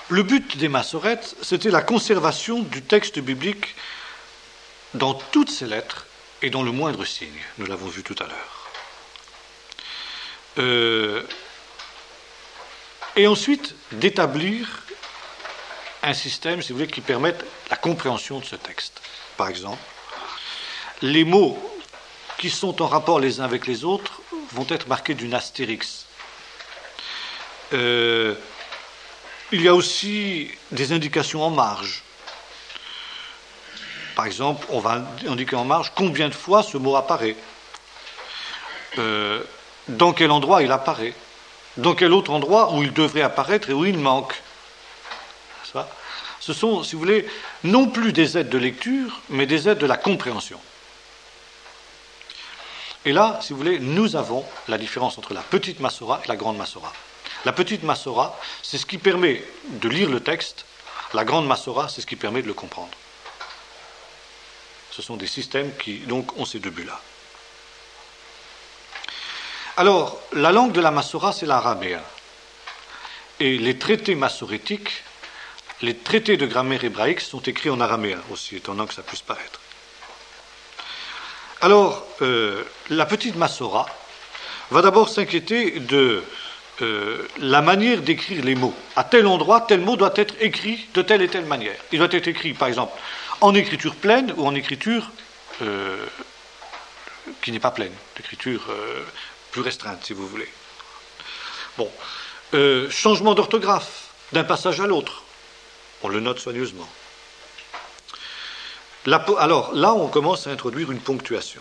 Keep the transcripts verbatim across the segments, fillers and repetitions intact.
Le but des massorètes, c'était la conservation du texte biblique dans toutes ses lettres et dans le moindre signe. Nous l'avons vu tout à l'heure. Euh, et ensuite, d'établir un système, si vous voulez, qui permette la compréhension de ce texte. Par exemple, les mots qui sont en rapport les uns avec les autres vont être marqués d'une astérix. Euh, il y a aussi des indications en marge. Par exemple, on va indiquer en marge combien de fois ce mot apparaît, euh, dans quel endroit il apparaît, dans quel autre endroit où il devrait apparaître et où il manque. Ça, ce sont, si vous voulez, non plus des aides de lecture, mais des aides de la compréhension. Et là, si vous voulez, nous avons la différence entre la petite Massora et la grande Massora. La petite Massora, c'est ce qui permet de lire le texte. La grande Massora, c'est ce qui permet de le comprendre. Ce sont des systèmes qui, donc, ont ces deux buts-là. Alors, la langue de la Massora, c'est l'araméen. Et les traités massorétiques, les traités de grammaire hébraïque sont écrits en araméen, aussi étonnant que ça puisse paraître. Alors, euh, la petite Massora va d'abord s'inquiéter de euh, la manière d'écrire les mots. À tel endroit, tel mot doit être écrit de telle et telle manière. Il doit être écrit, par exemple, en écriture pleine ou en écriture euh, qui n'est pas pleine, d'écriture euh, plus restreinte, si vous voulez. Bon, euh, changement d'orthographe d'un passage à l'autre, on le note soigneusement. La, alors, là, on commence à introduire une ponctuation.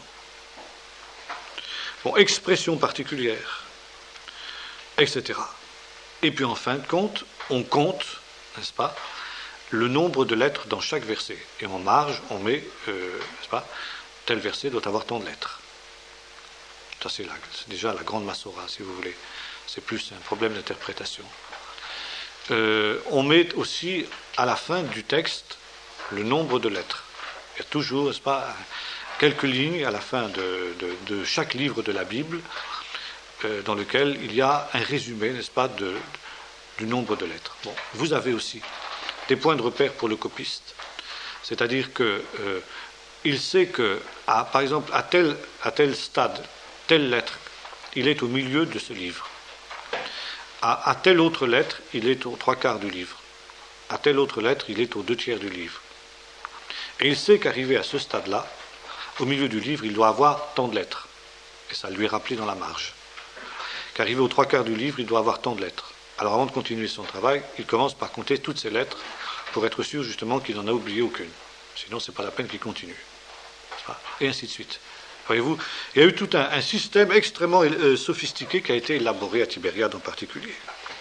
Bon, expression particulière, et cetera. Et puis, en fin de compte, on compte, n'est-ce pas, le nombre de lettres dans chaque verset. Et en marge, on met, euh, n'est-ce pas, tel verset doit avoir tant de lettres. Ça, c'est, la, c'est déjà la grande Massora, si vous voulez. C'est plus un problème d'interprétation. Euh, on met aussi, à la fin du texte, le nombre de lettres. Il y a toujours, n'est-ce pas, quelques lignes à la fin de, de, de chaque livre de la Bible euh, dans lequel il y a un résumé, n'est-ce pas, de, du nombre de lettres. Bon, vous avez aussi des points de repère pour le copiste, c'est-à-dire que euh, il sait que, à, par exemple, à tel, à tel stade, telle lettre, il est au milieu de ce livre. À, à telle autre lettre, il est aux trois quarts du livre. À telle autre lettre, il est aux deux tiers du livre. Et il sait qu'arrivé à ce stade-là, au milieu du livre, il doit avoir tant de lettres. Et ça lui est rappelé dans la marge. Qu'arrivé aux trois quarts du livre, il doit avoir tant de lettres. Alors avant de continuer son travail, il commence par compter toutes ces lettres pour être sûr justement qu'il n'en a oublié aucune. Sinon, ce n'est pas la peine qu'il continue. Et ainsi de suite. Voyez-vous, il y a eu tout un, un système extrêmement euh, sophistiqué qui a été élaboré à Tibériade en particulier.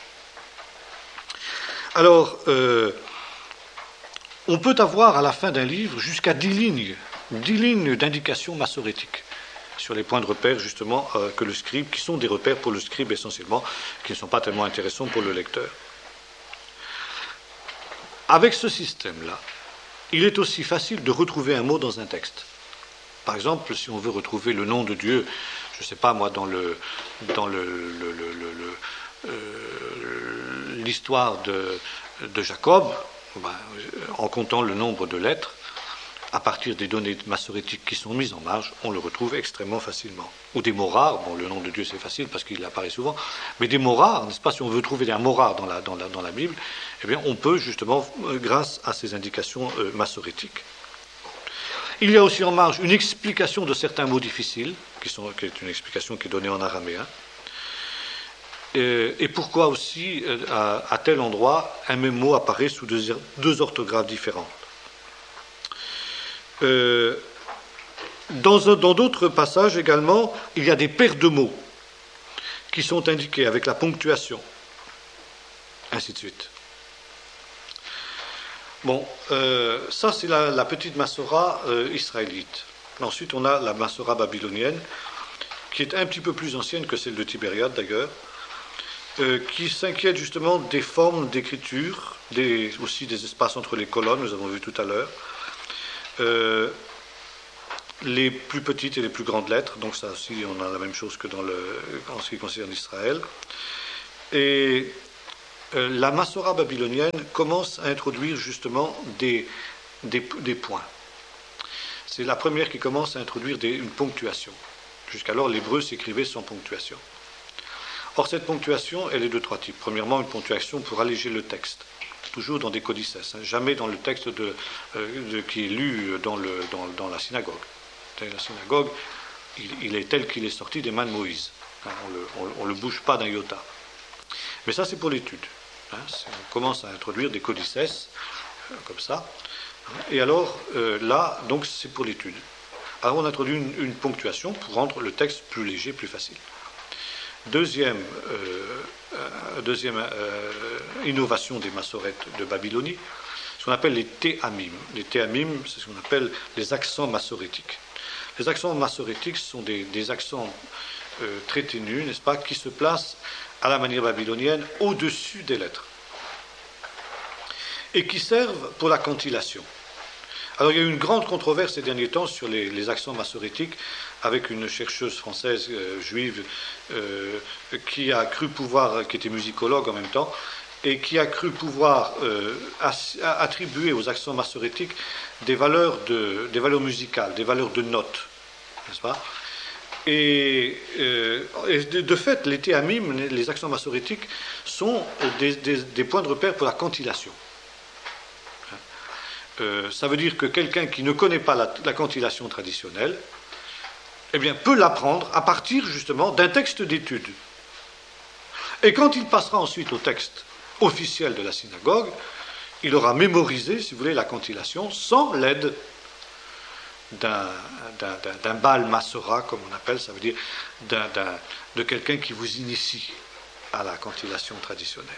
Alors, euh, on peut avoir à la fin d'un livre jusqu'à dix lignes, dix lignes d'indications massorétiques sur les points de repère justement euh, que le scribe, qui sont des repères pour le scribe essentiellement, qui ne sont pas tellement intéressants pour le lecteur. Avec ce système-là, il est aussi facile de retrouver un mot dans un texte. Par exemple, si on veut retrouver le nom de Dieu, je ne sais pas moi, dans le dans le, le, le, le, le euh, l'histoire de, de Jacob, ben, en comptant le nombre de lettres, à partir des données massorétiques qui sont mises en marge, on le retrouve extrêmement facilement. Ou des mots rares, bon, le nom de Dieu c'est facile parce qu'il apparaît souvent, mais des mots rares, n'est-ce pas, si on veut trouver un mot rare dans la, dans la, dans la Bible, eh bien on peut justement, grâce à ces indications euh, massorétiques. Il y a aussi en marge une explication de certains mots difficiles, qui, sont, qui est une explication qui est donnée en araméen. Et, et pourquoi aussi, à, à tel endroit, un même mot apparaît sous deux, deux orthographes différentes. Euh, dans, un, dans d'autres passages également, il y a des paires de mots qui sont indiqués avec la ponctuation, ainsi de suite. Bon, euh, ça c'est la, la petite Massora euh, israélite. Ensuite, on a la Massora babylonienne, qui est un petit peu plus ancienne que celle de Tibériade d'ailleurs, euh, qui s'inquiète justement des formes d'écriture, des, aussi des espaces entre les colonnes, nous avons vu tout à l'heure, euh, les plus petites et les plus grandes lettres, donc ça aussi on a la même chose que dans le, en ce qui concerne Israël, et euh, la Massora babylonienne commence à introduire justement des, des, des points. C'est la première qui commence à introduire des, une ponctuation. Jusqu'alors, l'hébreu s'écrivait sans ponctuation. Or, cette ponctuation, elle est de trois types. Premièrement, une ponctuation pour alléger le texte, toujours dans des codices, hein, jamais dans le texte de, euh, de, qui est lu dans, le, dans, dans la synagogue. Dans la synagogue, il, il est tel qu'il est sorti des mains de Moïse. Hein, on ne le, le bouge pas d'un iota. Mais ça, c'est pour l'étude. Hein, on commence à introduire des codices, euh, comme ça. Et alors, euh, là, donc, c'est pour l'étude. Alors, on introduit une, une ponctuation pour rendre le texte plus léger, plus facile. Deuxième, euh, euh, deuxième euh, innovation des massorettes de Babylonie, ce qu'on appelle les théamim. Les théamim, c'est ce qu'on appelle les accents massorétiques. Les accents massorétiques sont des, des accents euh, très ténus, n'est-ce pas, qui se placent à la manière babylonienne au-dessus des lettres et qui servent pour la cantillation. Alors il y a eu une grande controverse ces derniers temps sur les, les accents massorétiques avec une chercheuse française euh, juive euh, qui a cru pouvoir, qui était musicologue en même temps, et qui a cru pouvoir euh, attribuer aux accents massorétiques des valeurs, de, des valeurs musicales, des valeurs de notes, n'est-ce pas ? Et, euh, et de, de fait, les théamim, les accents massorétiques, sont des, des, des points de repère pour la cantillation. Euh, ça veut dire que quelqu'un qui ne connaît pas la, la cantillation traditionnelle, eh bien, peut l'apprendre à partir justement d'un texte d'étude. Et quand il passera ensuite au texte officiel de la synagogue, il aura mémorisé, si vous voulez, la cantillation sans l'aide d'un, d'un, d'un, d'un Baal Massora, comme on appelle, ça veut dire d'un, d'un, de quelqu'un qui vous initie à la cantillation traditionnelle.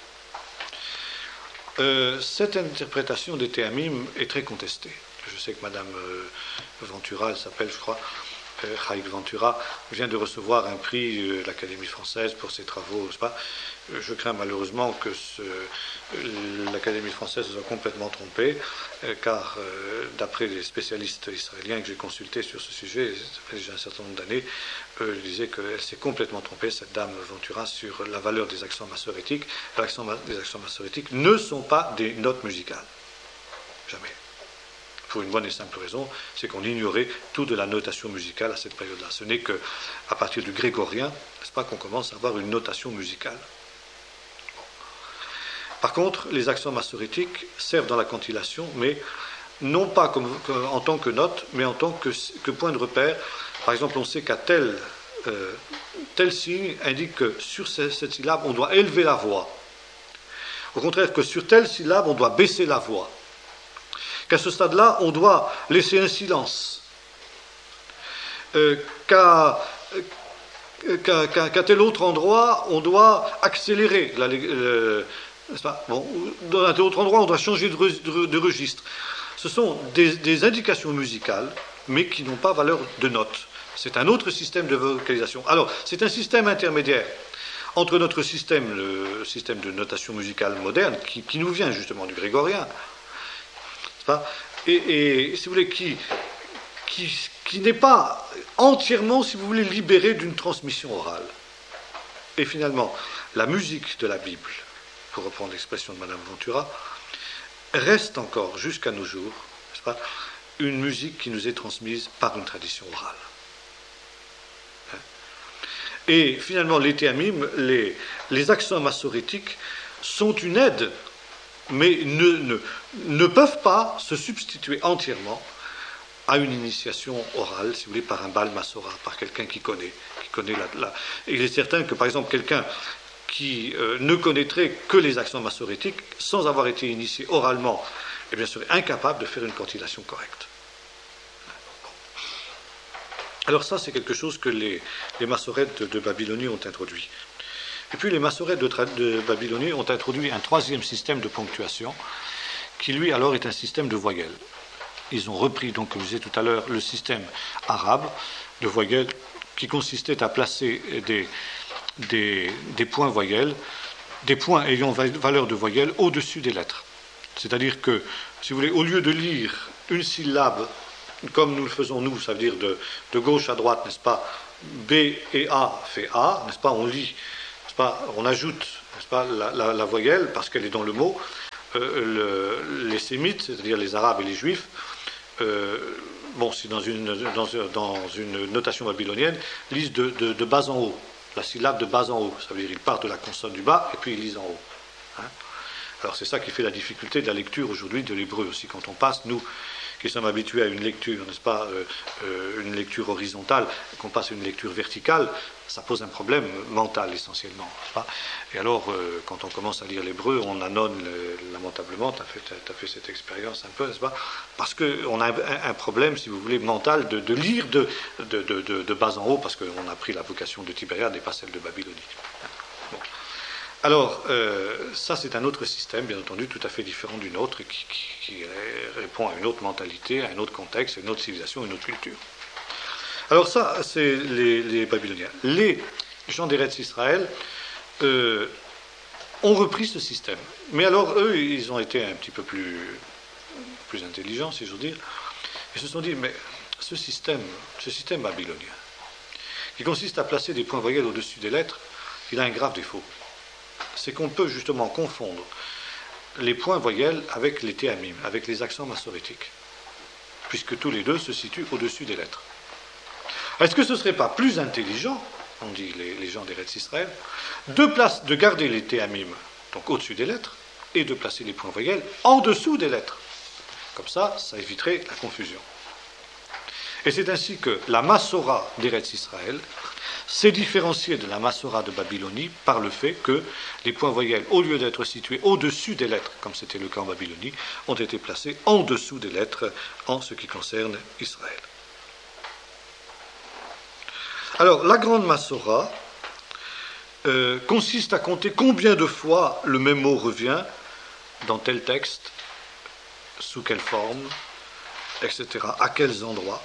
Euh, cette interprétation des théamim est très contestée. Je sais que Madame euh, Ventura, elle s'appelle, je crois, euh, Haïk Ventura, vient de recevoir un prix de l'Académie française pour ses travaux, n'est-ce pas ? Je crains malheureusement que ce, l'Académie française soit complètement trompée, euh, car euh, d'après les spécialistes israéliens que j'ai consultés sur ce sujet, ça fait déjà un certain nombre d'années, euh, je disais qu'elle s'est complètement trompée, cette dame Ventura, sur la valeur des accents massorétiques. Les accents, les accents massorétiques ne sont pas des notes musicales. Jamais. Pour une bonne et simple raison, c'est qu'on ignorait tout de la notation musicale à cette période-là. Ce n'est qu'à partir du grégorien, n'est-ce pas, qu'on commence à avoir une notation musicale. Par contre, les accents massorétiques servent dans la cantillation, mais non pas comme, comme, en tant que note, mais en tant que, que point de repère. Par exemple, on sait qu'à tel, euh, tel signe indique que sur cette syllabe, on doit élever la voix. Au contraire, que sur telle syllabe, on doit baisser la voix. Qu'à ce stade-là, on doit laisser un silence. Euh, qu'à, qu'à, qu'à, qu'à tel autre endroit, on doit accélérer la, le, n'est-ce pas ? Bon, dans un autre endroit, on doit changer de, de, de registre. Ce sont des, des indications musicales, mais qui n'ont pas valeur de note. C'est un autre système de vocalisation. Alors, c'est un système intermédiaire entre notre système, le système de notation musicale moderne, qui, qui nous vient justement du grégorien, n'est-ce pas ? et, et, si vous voulez, qui, qui, qui n'est pas entièrement, si vous voulez, libéré d'une transmission orale. Et finalement, la musique de la Bible, pour reprendre l'expression de Madame Ventura, reste encore, jusqu'à nos jours, n'est-ce pas, une musique qui nous est transmise par une tradition orale. Et finalement, les théamim, les, les accents massorétiques, sont une aide, mais ne, ne, ne peuvent pas se substituer entièrement à une initiation orale, si vous voulez, par un Baal Massora, par quelqu'un qui connaît, qui connaît la, la... Et il est certain que, par exemple, quelqu'un qui euh, ne connaîtrait que les accents massorétiques, sans avoir été initié oralement, eh bien, serait incapable de faire une cantillation correcte. Alors ça, c'est quelque chose que les, les massorettes de, de Babylonie ont introduit. Et puis les massorettes de, de Babylonie ont introduit un troisième système de ponctuation, qui lui, alors, est un système de voyelles. Ils ont repris, donc, comme je disais tout à l'heure, le système arabe de voyelles, qui consistait à placer des, des, des points voyelles, des points ayant valeur de voyelle au-dessus des lettres. C'est-à-dire que, si vous voulez, au lieu de lire une syllabe, comme nous le faisons nous, ça veut dire de, de gauche à droite, n'est-ce pas, B et A fait A, n'est-ce pas, on lit n'est-ce pas, on ajoute, n'est-ce pas, la, la, la voyelle, parce qu'elle est dans le mot. Euh, le, les sémites, c'est-à-dire les arabes et les juifs, euh, bon, c'est dans une, dans, dans une notation babylonienne, lisent de, de, de bas en haut, la syllabe de bas en haut. Ça veut dire qu'ils partent de la consonne du bas et puis ils lisent en haut. Hein. Alors c'est ça qui fait la difficulté de la lecture aujourd'hui de l'hébreu aussi. Quand on passe, nous, qui sommes habitués à une lecture, n'est-ce pas, euh, euh, une lecture horizontale, qu'on passe à une lecture verticale, ça pose un problème mental essentiellement. N'est-ce pas. Et alors, euh, quand on commence à lire l'hébreu, on annonce lamentablement, tu as fait, t'as fait cette expérience un peu, n'est-ce pas, parce qu'on a un, un problème, si vous voulez, mental de, de lire de, de, de, de, de bas en haut, parce qu'on a pris la vocation de Tibériade et pas celle de Babylonie. Bon. Alors, euh, ça c'est un autre système, bien entendu, tout à fait différent d'une autre, qui, qui, qui répond à une autre mentalité, à un autre contexte, à une autre civilisation, à une autre culture. Alors ça, c'est les, les Babyloniens. Les gens d'Eretz Israël euh, ont repris ce système. Mais alors, eux, ils ont été un petit peu plus, plus intelligents, si j'ose dire. Ils se sont dit, mais ce système, ce système babylonien, qui consiste à placer des points voyelles au-dessus des lettres, il a un grave défaut. C'est qu'on peut justement confondre les points voyelles avec les théamim, avec les accents massorétiques, puisque tous les deux se situent au-dessus des lettres. Est-ce que ce ne serait pas plus intelligent, on dit les, les gens d'Eretz Israël, de, place, de garder les théamim, donc au-dessus des lettres, et de placer les points voyelles en dessous des lettres? Comme ça, ça éviterait la confusion. Et c'est ainsi que la Massora d'Eretz Israël s'est différenciée de la Massora de Babylonie par le fait que les points voyelles, au lieu d'être situés au-dessus des lettres, comme c'était le cas en Babylonie, ont été placés en dessous des lettres en ce qui concerne Israël. Alors, la grande Massora euh, consiste à compter combien de fois le même mot revient dans tel texte, sous quelle forme, et cetera, à quels endroits.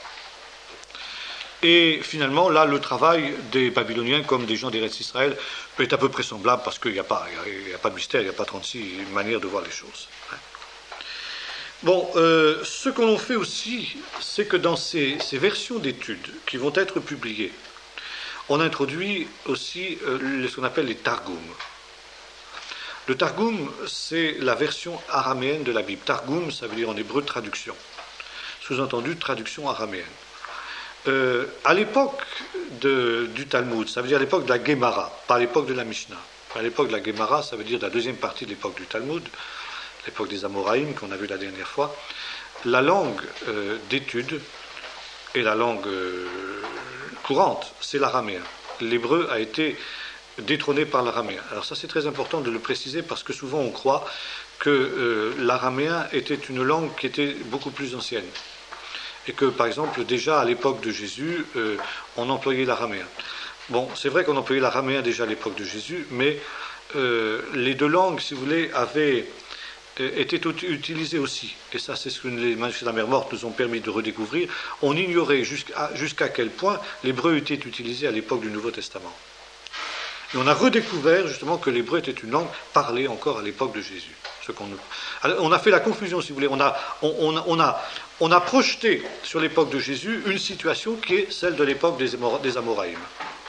Et finalement, là, le travail des Babyloniens comme des gens d'Eretz Israël peut être à peu près semblable parce qu'il n'y a, a, a pas de mystère, il n'y a pas trente-six manières de voir les choses. Bon, euh, ce que l'on fait aussi, c'est que dans ces, ces versions d'études qui vont être publiées, on introduit aussi euh, ce qu'on appelle les Targums. Le Targum, c'est la version araméenne de la Bible. Targum, ça veut dire en hébreu traduction. Sous-entendu, traduction araméenne. Euh, à l'époque de, du Talmud, ça veut dire à l'époque de la Gemara, pas à l'époque de la Mishnah. À l'époque de la Gemara, ça veut dire la deuxième partie de l'époque du Talmud, l'époque des Amoraïm qu'on a vu la dernière fois. La langue euh, d'étude et la langue euh, courante, c'est l'araméen. L'hébreu a été détrôné par l'araméen. Alors ça c'est très important de le préciser parce que souvent on croit que euh, l'araméen était une langue qui était beaucoup plus ancienne. Et que, par exemple, déjà à l'époque de Jésus, euh, on employait l'araméen. Bon, c'est vrai qu'on employait l'araméen déjà à l'époque de Jésus, mais euh, les deux langues, si vous voulez, avaient euh, été utilisées aussi. Et ça, c'est ce que les manuscrits de la mer Morte nous ont permis de redécouvrir. On ignorait jusqu'à, jusqu'à quel point l'hébreu était utilisé à l'époque du Nouveau Testament. Et on a redécouvert justement que l'hébreu était une langue parlée encore à l'époque de Jésus. Ce qu'on... Alors, on a fait la confusion, si vous voulez. On a, on, on, on a, on a projeté sur l'époque de Jésus une situation qui est celle de l'époque des, des Amoraïm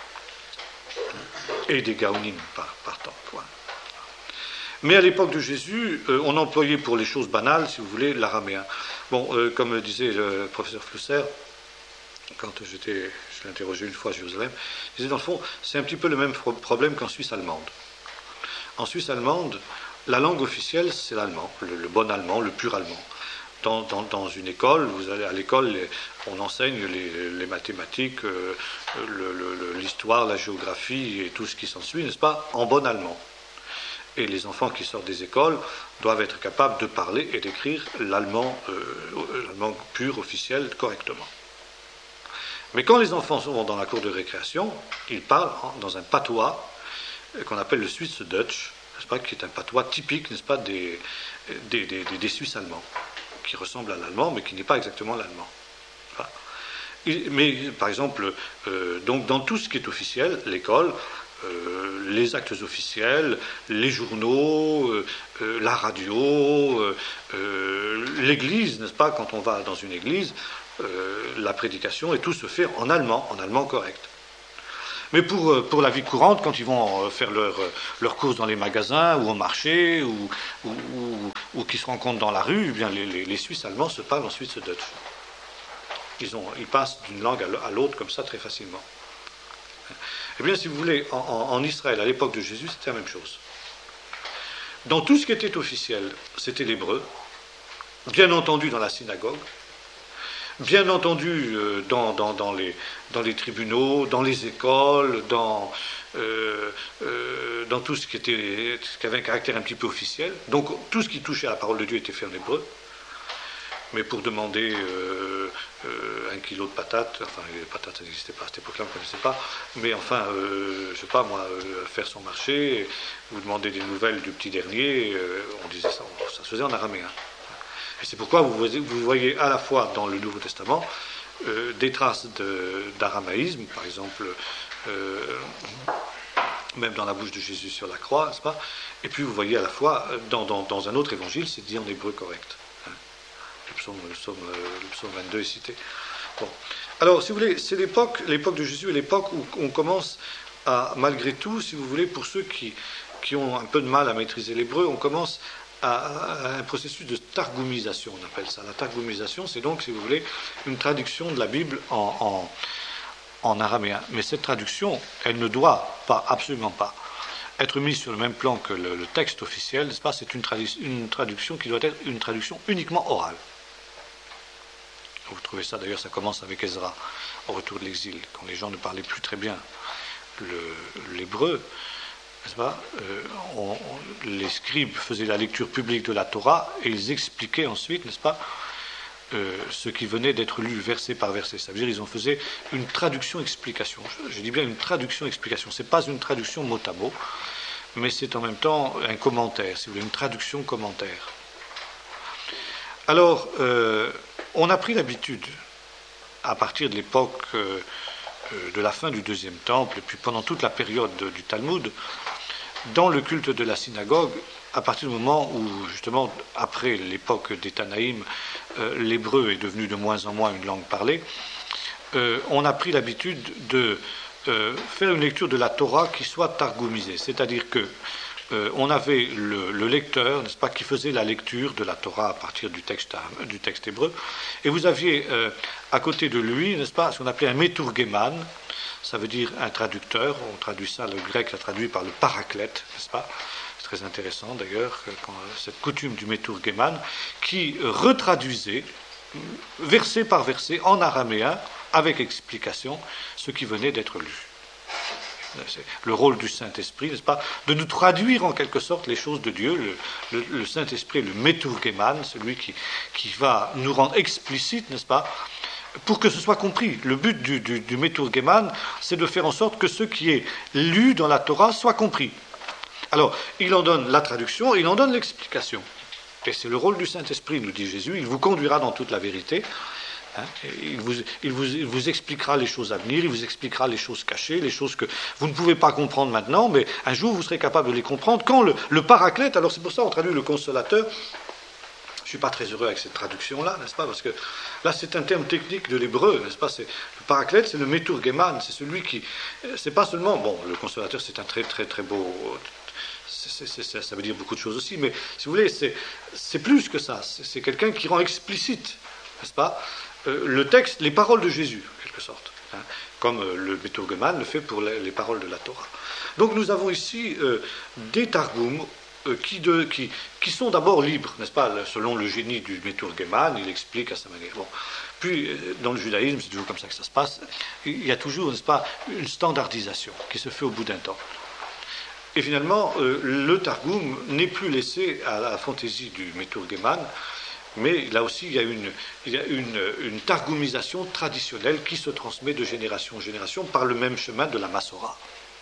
et des Gaonim par, par temps. Point. Mais à l'époque de Jésus, euh, on employait pour les choses banales, si vous voulez, l'araméen. Bon, euh, comme le disait le professeur Flusser, quand j'étais, je l'ai interrogé une fois à Jérusalem, il disait dans le fond, c'est un petit peu le même problème qu'en Suisse allemande. En Suisse allemande, la langue officielle, c'est l'allemand, le, le bon allemand, le pur allemand. Dans, dans, dans une école, vous allez à l'école, les, on enseigne les, les mathématiques, euh, le, le, l'histoire, la géographie et tout ce qui s'ensuit, n'est-ce pas, en bon allemand. Et les enfants qui sortent des écoles doivent être capables de parler et d'écrire l'allemand, euh, l'allemand pur, officiel, correctement. Mais quand les enfants sont dans la cour de récréation, ils parlent dans un patois qu'on appelle le Swiss Dutch, n'est-ce pas, qui est un patois typique, n'est-ce pas, des, des, des, des Suisses allemands, qui ressemble à l'allemand, mais qui n'est pas exactement l'allemand. Enfin, mais, par exemple, euh, donc, dans tout ce qui est officiel, l'école, euh, les actes officiels, les journaux, euh, euh, la radio, euh, euh, l'église, n'est-ce pas, quand on va dans une église, euh, la prédication, et tout se fait en allemand, en allemand correct. Mais pour, pour la vie courante, quand ils vont faire leurs leur courses dans les magasins ou au marché ou, ou, ou, ou qu'ils se rencontrent dans la rue, eh bien les, les, les Suisses allemands se parlent ensuite ce Dutch. Ils, ont, ils passent d'une langue à l'autre comme ça très facilement. Eh bien, si vous voulez, en, en, en Israël, à l'époque de Jésus, c'était la même chose. Dans tout ce qui était officiel, c'était l'hébreu, bien entendu dans la synagogue, bien entendu euh, dans, dans, dans, les, dans les tribunaux, dans les écoles, dans, euh, euh, dans tout ce qui, était, ce qui avait un caractère un petit peu officiel. Donc tout ce qui touchait à la parole de Dieu était fait en hébreu. Mais pour demander euh, euh, un kilo de patates, enfin les patates ça n'existait pas à cette époque-là, on ne connaissait pas, mais enfin, euh, je ne sais pas moi, euh, faire son marché, vous demandez des nouvelles du petit dernier, euh, on disait ça, ça se faisait en araméen. Et c'est pourquoi vous voyez, vous voyez à la fois dans le Nouveau Testament euh, des traces de, d'aramaïsme, par exemple, euh, même dans la bouche de Jésus sur la croix, n'est-ce pas? Et puis vous voyez à la fois, dans, dans, dans un autre évangile, c'est dit en hébreu correct. Le psaume, le, psaume, le psaume vingt-deux est cité. Bon. Alors, si vous voulez, c'est l'époque, l'époque de Jésus est l'époque où on commence à, malgré tout, si vous voulez, pour ceux qui, qui ont un peu de mal à maîtriser l'hébreu, on commence à, à un processus de targoumisation, on appelle ça. La targoumisation, c'est donc, si vous voulez, une traduction de la Bible en, en, en araméen. Mais cette traduction, elle ne doit pas, absolument pas, être mise sur le même plan que le, le texte officiel, n'est-ce pas? C'est une, tradu- une traduction qui doit être une traduction uniquement orale. Vous trouvez ça, d'ailleurs, ça commence avec Ezra, au retour de l'exil, quand les gens ne parlaient plus très bien le, l'hébreu, n'est-ce pas? euh, on, on, Les scribes faisaient la lecture publique de la Torah et ils expliquaient ensuite, n'est-ce pas, euh, ce qui venait d'être lu verset par verset. Ça veut dire qu'ils en faisaient une traduction-explication. Je, je dis bien une traduction-explication. Ce n'est pas une traduction mot à mot, mais c'est en même temps un commentaire, si vous voulez, une traduction-commentaire. Alors, euh, on a pris l'habitude, à partir de l'époque euh, de la fin du deuxième temple, et puis pendant toute la période du Talmud, dans le culte de la synagogue, à partir du moment où, justement, après l'époque des Tanaïm, euh, l'hébreu est devenu de moins en moins une langue parlée, euh, on a pris l'habitude de euh, faire une lecture de la Torah qui soit targoumisée, c'est-à-dire que Euh, on avait le, le lecteur, n'est-ce pas, qui faisait la lecture de la Torah à partir du texte, du texte hébreu, et vous aviez euh, à côté de lui, n'est-ce pas, ce qu'on appelait un meturgeman, ça veut dire un traducteur, on traduit ça, le grec l'a traduit par le paraclète, n'est-ce pas? C'est très intéressant d'ailleurs, quand, cette coutume du meturgeman, qui retraduisait, verset par verset, en araméen, avec explication, ce qui venait d'être lu. C'est le rôle du Saint-Esprit, n'est-ce pas, de nous traduire en quelque sorte les choses de Dieu. Le, le, le Saint-Esprit, le meturgeman, celui qui, qui va nous rendre explicite, n'est-ce pas, pour que ce soit compris. Le but du, du, du meturgeman, c'est de faire en sorte que ce qui est lu dans la Torah soit compris. Alors, il en donne la traduction, il en donne l'explication. Et c'est le rôle du Saint-Esprit, nous dit Jésus, il vous conduira dans toute la vérité. Hein, il, vous, il, vous, il vous expliquera les choses à venir, il vous expliquera les choses cachées, les choses que vous ne pouvez pas comprendre maintenant, mais un jour vous serez capable de les comprendre. Quand le, le paraclète, alors c'est pour ça qu'on traduit le consolateur, je ne suis pas très heureux avec cette traduction-là, n'est-ce pas, parce que là c'est un terme technique de l'hébreu, n'est-ce pas, c'est, le paraclète c'est le meturgeman, c'est celui qui, c'est pas seulement, bon, le consolateur c'est un très très très beau... C'est, c'est, c'est, ça veut dire beaucoup de choses aussi, mais si vous voulez, c'est, c'est plus que ça, c'est, c'est quelqu'un qui rend explicite, n'est-ce pas, euh, le texte, les paroles de Jésus, en quelque sorte, hein, comme euh, le meturgeman le fait pour les, les paroles de la Torah. Donc nous avons ici euh, des targums euh, qui, de, qui, qui sont d'abord libres, n'est-ce pas, selon le génie du meturgeman, il explique à sa manière. Bon. Puis, euh, dans le judaïsme, c'est toujours comme ça que ça se passe, il y a toujours, n'est-ce pas, une standardisation qui se fait au bout d'un temps. Et finalement, euh, le Targum n'est plus laissé à la fantaisie du meturgeman, mais là aussi, il y a une, il y a une, une targumisation traditionnelle qui se transmet de génération en génération par le même chemin de la Massora.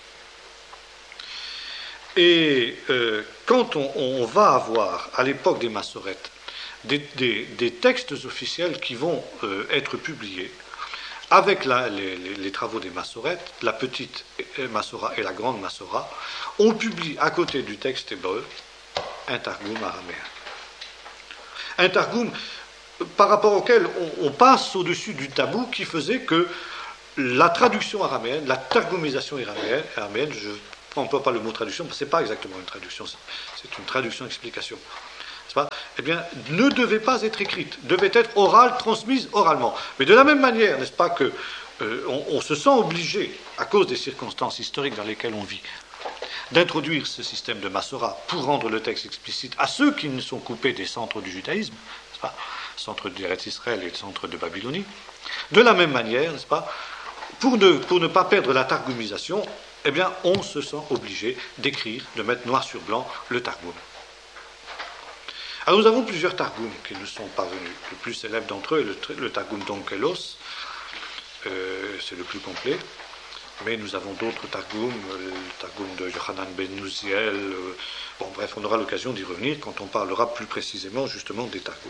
Et euh, quand on, on va avoir, à l'époque des Massorettes, des, des, des textes officiels qui vont euh, être publiés, avec la, les, les, les travaux des Massorettes, la petite Massora et la grande Massora, on publie à côté du texte hébreu un Targum araméen. Un Targum par rapport auquel on, on passe au-dessus du tabou qui faisait que la traduction araméenne, la targumisation araméenne, araméenne je n'emploie pas le mot traduction, parce que ce n'est pas exactement une traduction, c'est une traduction-explication, n'est-ce pas? Eh bien, ne devait pas être écrite, devait être orale, transmise oralement. Mais de la même manière, n'est-ce pas, que euh, on, on se sent obligé, à cause des circonstances historiques dans lesquelles on vit, d'introduire ce système de Massora pour rendre le texte explicite à ceux qui ne sont coupés des centres du judaïsme, n'est-ce pas, centre d'Eretz Israël et le centre de Babylonie. De la même manière, n'est-ce pas, pour ne, pour ne pas perdre la targumisation, eh bien, on se sent obligé d'écrire, de mettre noir sur blanc le Targum. Alors nous avons plusieurs Targums qui nous sont parvenus. Le plus célèbre d'entre eux est le, le Targum d'Onkelos, euh, c'est le plus complet. Mais nous avons d'autres Targums, le Targum de Yochanan ben Uziel. Euh, bon, bref, on aura l'occasion d'y revenir quand on parlera plus précisément justement des Targums.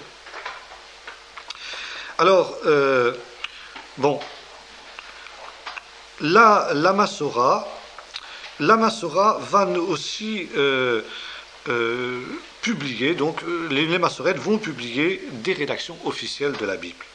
Alors, euh, bon, la, la Massora, la Massora va aussi euh, euh, publier, donc les, les Massorètes vont publier des rédactions officielles de la Bible.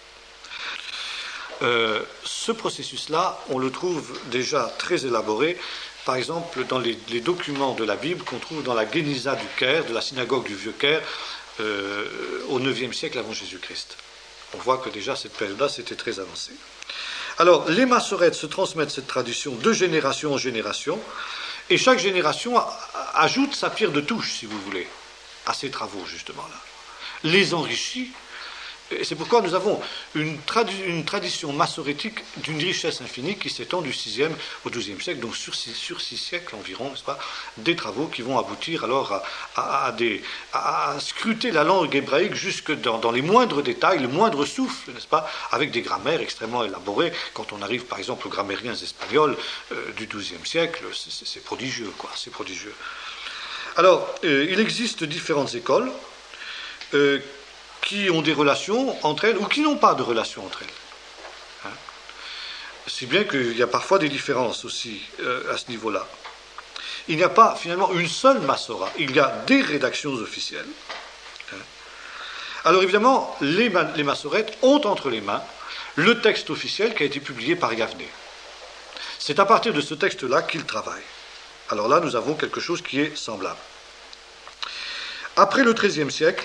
Euh, ce processus-là, on le trouve déjà très élaboré, par exemple dans les, les documents de la Bible qu'on trouve dans la Guénisa du Caire, de la synagogue du Vieux Caire, euh, au neuvième siècle avant Jésus-Christ. On voit que déjà cette période-là, c'était très avancé. Alors, les Massorètes se transmettent cette tradition de génération en génération, et chaque génération a, a, ajoute sa pierre de touche, si vous voulez, à ces travaux, justement là. Les enrichit. Et c'est pourquoi nous avons une, tradu- une tradition massorétique d'une richesse infinie qui s'étend du sixième au douzième siècle, donc sur six, sur six siècles environ, n'est-ce pas, des travaux qui vont aboutir alors à, à, à, des, à, à scruter la langue hébraïque jusque dans, dans les moindres détails, le moindre souffle, n'est-ce pas, avec des grammaires extrêmement élaborées. Quand on arrive par exemple aux grammairiens espagnols euh, du douzième siècle, c'est, c'est, c'est prodigieux, quoi, c'est prodigieux. Alors, euh, il existe différentes écoles euh, qui ont des relations entre elles ou qui n'ont pas de relations entre elles. Hein? Si bien qu'il y a parfois des différences aussi euh, à ce niveau-là. Il n'y a pas finalement une seule Massora, il y a des rédactions officielles. Hein? Alors évidemment, les, les Massorètes ont entre les mains le texte officiel qui a été publié par Yavne. C'est à partir de ce texte-là qu'ils travaillent. Alors là, nous avons quelque chose qui est semblable. Après le treizième siècle,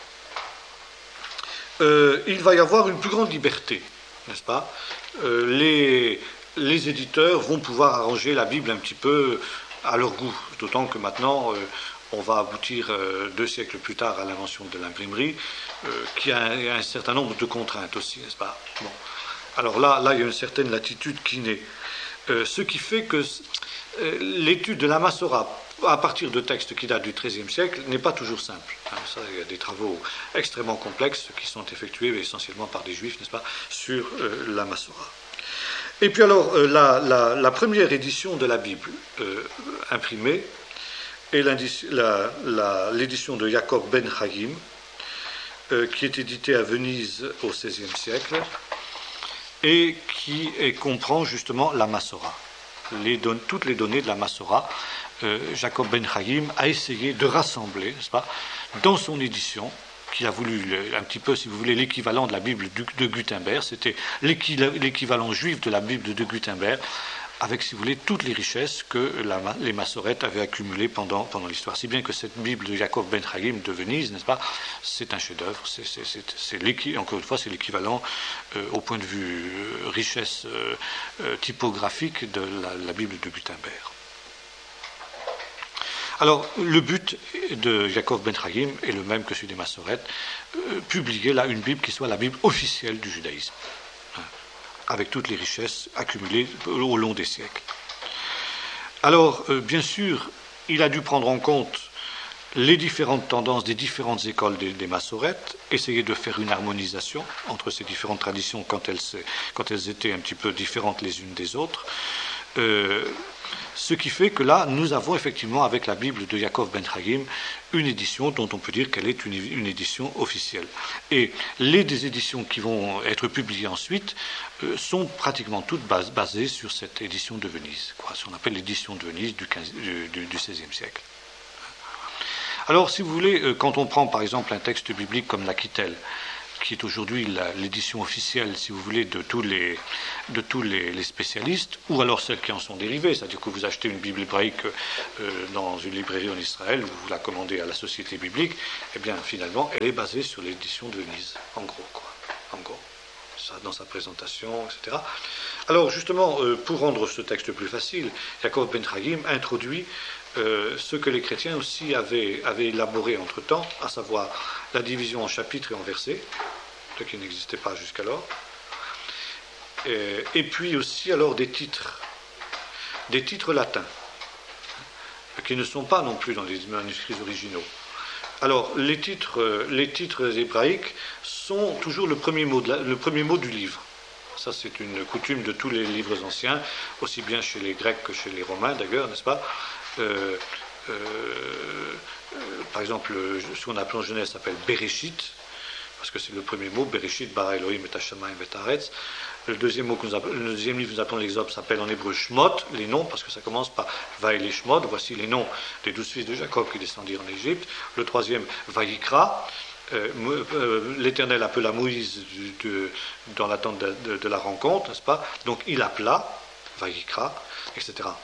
Euh, il va y avoir une plus grande liberté, n'est-ce pas? euh, les, les éditeurs vont pouvoir arranger la Bible un petit peu à leur goût, d'autant que maintenant euh, on va aboutir euh, deux siècles plus tard à l'invention de l'imprimerie, euh, qui a un, un certain nombre de contraintes aussi, n'est-ce pas? Bon. Alors là, là, il y a une certaine latitude qui naît, euh, ce qui fait que euh, l'étude de la Massora à partir de textes qui datent du treizième siècle, n'est pas toujours simple. Hein, ça, il y a des travaux extrêmement complexes qui sont effectués essentiellement par des juifs, n'est-ce pas, sur euh, la Massora. Et puis alors, euh, la, la, la première édition de la Bible euh, imprimée est la, la, l'édition de Jacob ben Chaim, euh, qui est éditée à Venise au seizième siècle, et qui et comprend justement la Massora. Les don- toutes les données de la Massora. Euh, Jacob ben Chaim a essayé de rassembler, n'est-ce pas, dans son édition, qui a voulu le, un petit peu, si vous voulez, l'équivalent de la Bible de Gutenberg, c'était l'équivalent juif de la Bible de Gutenberg, avec, si vous voulez, toutes les richesses que la, les Massorètes avaient accumulées pendant, pendant l'histoire. Si bien que cette Bible de Jacob ben Chaim de Venise, n'est-ce pas, c'est un chef-d'œuvre, c'est, c'est, c'est, c'est encore une fois, c'est l'équivalent, euh, au point de vue euh, richesse euh, euh, typographique de la, la Bible de Gutenberg. Alors, le but de Jacob ben Chaim est le même que celui des Massorètes, euh, publier là une Bible qui soit la Bible officielle du judaïsme, hein, avec toutes les richesses accumulées au long des siècles. Alors, euh, bien sûr, il a dû prendre en compte les différentes tendances des différentes écoles des, des Massorètes, essayer de faire une harmonisation entre ces différentes traditions quand elles, quand elles étaient un petit peu différentes les unes des autres. Euh, Ce qui fait que là, nous avons effectivement, avec la Bible de Jacob ben Chaim, une édition dont on peut dire qu'elle est une, une édition officielle. Et les des éditions qui vont être publiées ensuite euh, sont pratiquement toutes bas, basées sur cette édition de Venise, quoi, ce qu'on appelle l'édition de Venise du, quinze, du, du, du seizième siècle. Alors, si vous voulez, euh, quand on prend par exemple un texte biblique comme l'Aquitelle, qui est aujourd'hui l'édition officielle, si vous voulez, de tous, les, de tous les, les spécialistes, ou alors celles qui en sont dérivées, c'est-à-dire que vous achetez une Bible hébraïque euh, dans une librairie en Israël, ou vous la commandez à la Société biblique, eh bien, finalement, elle est basée sur l'édition de Venise, en gros, quoi, en gros, ça, dans sa présentation, et cetera. Alors, justement, euh, pour rendre ce texte plus facile, Yaakov ben Chagim introduit Euh, ce que les chrétiens aussi avaient, avaient élaboré entre-temps, à savoir la division en chapitres et en versets, ce qui n'existait pas jusqu'alors, et, et puis aussi alors des titres, des titres latins, qui ne sont pas non plus dans les manuscrits originaux. Alors, les titres, les titres hébraïques sont toujours le premier mot, de la, le premier mot du livre. Ça, c'est une coutume de tous les livres anciens, aussi bien chez les Grecs que chez les Romains, d'ailleurs, n'est-ce pas? Euh, euh, euh, par exemple, ce qu'on appelle en Genèse s'appelle Bereshit, parce que c'est le premier mot, Bereshit, bara Elohim et Hashamayim et Haaretz. Le deuxième mot que nous appelons, le deuxième livre que nous appelons l'Exode s'appelle en hébreu Shmot, les noms, parce que ça commence par Vaïl et Shmot, voici les noms des douze fils de Jacob qui descendirent en Égypte. Le troisième, Vaïkra, euh, euh, l'Éternel appela Moïse du, de, dans l'attente de, de, de la rencontre, n'est-ce pas? Donc il appela, Vaïkra, et cetera.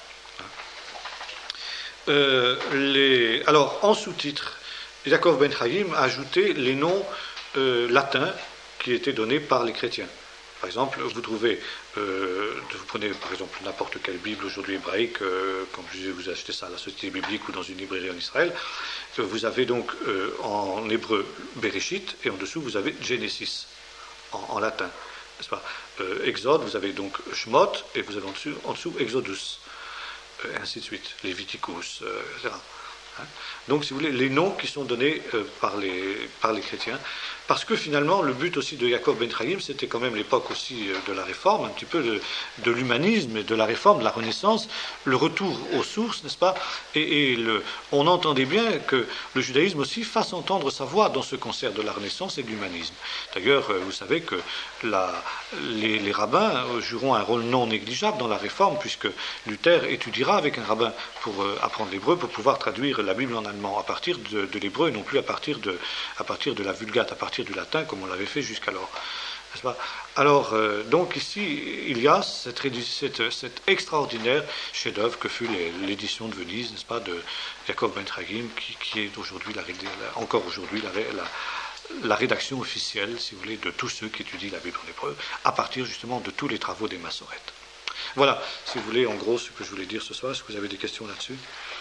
Euh, les... Alors, en sous-titre, Yaakov ben Chagim a ajouté les noms euh, latins qui étaient donnés par les chrétiens. Par exemple, vous trouvez, euh, vous prenez par exemple n'importe quelle Bible aujourd'hui hébraïque, euh, comme je disais, vous achetez ça à la Société biblique ou dans une librairie en Israël, euh, vous avez donc euh, en hébreu Bereshit, et en dessous vous avez Genesis, en, en latin, n'est-ce pas? euh, Exode, vous avez donc Shmot, et vous avez en dessous, en dessous Exodus. Et ainsi de suite, Leviticus, euh, et cetera. Hein? Donc, si vous voulez, les noms qui sont donnés euh, par, les, par les chrétiens, parce que finalement, le but aussi de Yaakov ben Chagim, c'était quand même l'époque aussi de la réforme, un petit peu de, de l'humanisme et de la réforme, de la Renaissance, le retour aux sources, n'est-ce pas? Et, et le, on entendait bien que le judaïsme aussi fasse entendre sa voix dans ce concert de la Renaissance et de l'humanisme. D'ailleurs, vous savez que la, les, les rabbins joueront un rôle non négligeable dans la réforme, puisque Luther étudiera avec un rabbin pour euh, apprendre l'hébreu, pour pouvoir traduire la Bible en allemand à partir de, de l'hébreu et non plus à partir de, à partir de la Vulgate, à partir du latin, comme on l'avait fait jusqu'alors. N'est-ce pas? Alors, euh, donc ici, il y a cette, cette, cet extraordinaire chef-d'œuvre que fut l'édition de Venise, n'est-ce pas, de Yaakov ben Chagim, qui, qui est aujourd'hui, la, la, encore aujourd'hui, la, la, la rédaction officielle, si vous voulez, de tous ceux qui étudient la Bible en hébreu, à partir justement de tous les travaux des Massorètes. Voilà, si vous voulez, en gros, ce que je voulais dire ce soir. Est-ce que vous avez des questions là-dessus?